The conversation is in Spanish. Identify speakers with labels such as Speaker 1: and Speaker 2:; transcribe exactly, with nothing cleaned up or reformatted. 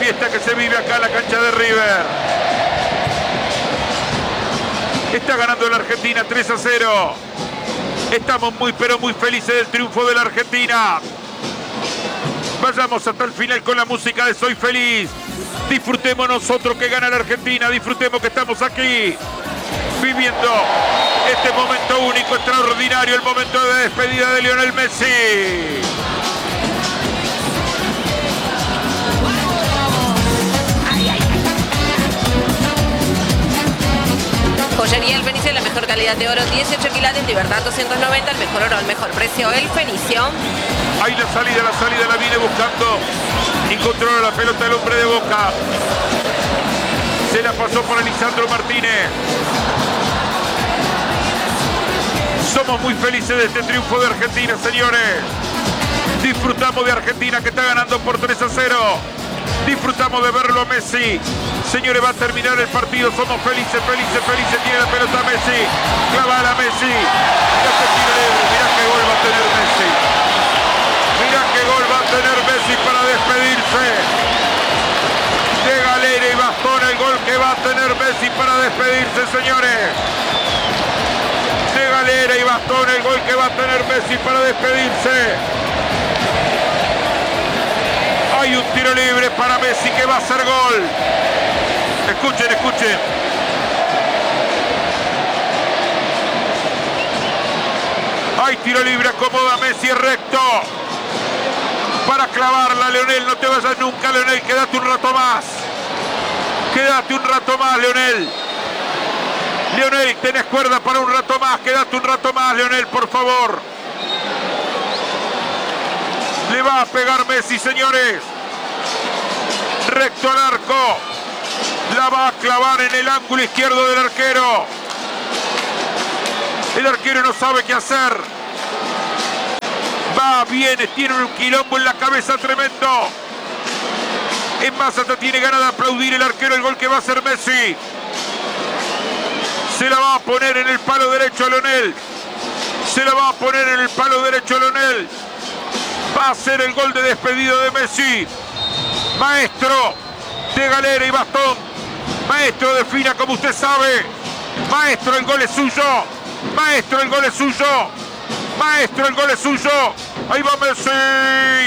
Speaker 1: fiesta que se vive acá en la cancha de River. Está ganando la Argentina tres a cero. Estamos muy pero muy felices del triunfo de la Argentina. Vayamos hasta el final con la música de Soy Feliz. Disfrutemos nosotros que gana la Argentina. Disfrutemos que estamos aquí viviendo este momento único, extraordinario, el momento de despedida de Lionel Messi.
Speaker 2: Joyería El Fenicio, la mejor calidad de oro, dieciocho quilates, Libertad doscientos noventa, el mejor oro al mejor precio, El Fenicio.
Speaker 1: Ahí la salida, la salida la viene buscando. Y controla la pelota el hombre de Boca. Se la pasó por Lisandro Martínez. Somos muy felices de este triunfo de Argentina, señores. Disfrutamos de Argentina que está ganando por tres a cero. Disfrutamos de verlo a Messi. Señores, va a terminar el partido. Somos felices, felices, felices. Tiene la pelota Messi. Clavala a Messi. Mirá que tiro libre. Mirá qué gol va a tener Messi. Mirá qué gol va a tener Messi para despedirse. De galera y bastón el gol que va a tener Messi para despedirse, señores. De galera y bastón el gol que va a tener Messi para despedirse. Hay un tiro libre para Messi que va a ser gol. Escuchen, escuchen. Hay tiro libre, acomoda Messi recto. Para clavarla, Leonel, no te vayas nunca, Leonel, quédate un rato más. Quédate un rato más, Leonel. Leonel, tenés cuerda para un rato más, quédate un rato más, Leonel, por favor. Le va a pegar Messi, señores. Recto al arco. La va a clavar en el ángulo izquierdo del arquero. El arquero no sabe qué hacer. Va, viene, tiene un quilombo en la cabeza tremendo. Es más, hasta tiene ganas de aplaudir el arquero el gol que va a hacer Messi. Se la va a poner en el palo derecho a Leonel. Se la va a poner en el palo derecho a Leonel. Va a ser el gol de despedido de Messi. Maestro de galera y bastón. Maestro defina como usted sabe. Maestro, el gol es suyo. Maestro, el gol es suyo. Maestro, el gol es suyo. Ahí va Messi.